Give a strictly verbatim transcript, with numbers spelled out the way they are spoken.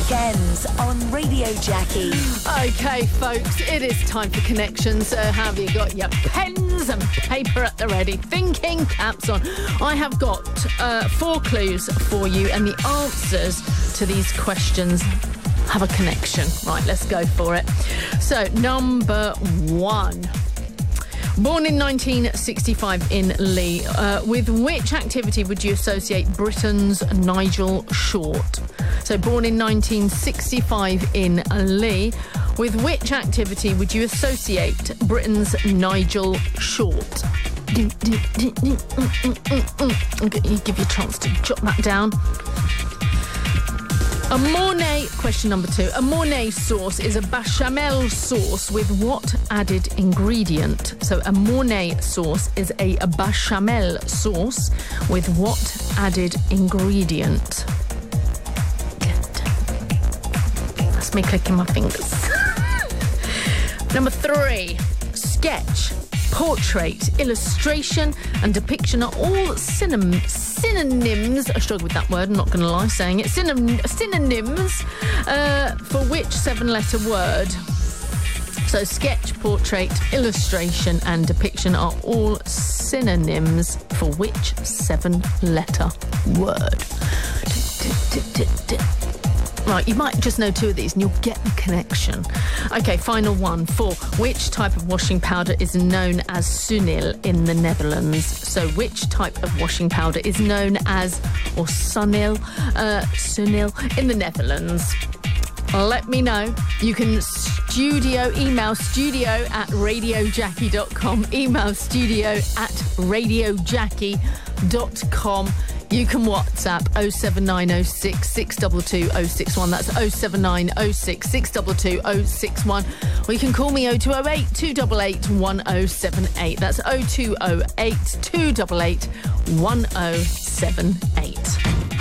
weekends on Radio Jackie. Okay, folks, it is time for connections. So have you got your pens and paper at the ready? Thinking caps on. I have got uh, four clues for you, and the answers to these questions have a connection. Right, let's go for it. So, number one. Born in nineteen sixty-five in Leigh, uh, with which activity would you associate Britain's Nigel Short? So, born in nineteen sixty-five in Leigh, with which activity would you associate Britain's Nigel Short? I'll give you a chance to jot that down. A Mornay, question number two. A Mornay sauce is a bechamel sauce with what added ingredient? So a Mornay sauce is a bechamel sauce with what added ingredient? That's me clicking my fingers. Number three. Sketch, portrait, illustration and depiction are all synonym, synonyms. I struggle with that word, I'm not going to lie saying it. Synonym, synonyms uh, for which seven-letter word? So sketch, portrait, illustration and depiction are all synonyms for which seven-letter word? Right, you might just know two of these and you'll get the connection. OK, final one. Four. Which type of washing powder is known as Sunil in the Netherlands? So which type of washing powder is known as, or Sunil, uh, Sunil in the Netherlands? Let me know. You can studio, email studio at radio jackie dot com, email studio at radio jackie dot com. You can WhatsApp oh seven nine oh six, six two two oh six one. That's oh seven nine oh six, six two two oh six one. Or you can call me oh two oh eight, two eight eight, one oh seven eight. That's oh two oh eight, two eight eight, one oh seven eight.